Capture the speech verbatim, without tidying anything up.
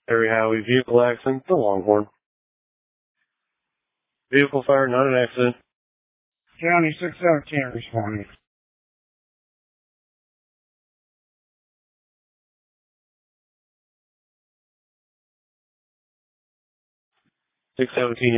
Harry Howie, vehicle accident, the Longhorn. Vehicle fire, not an accident. County six seventeen responding. six seventeen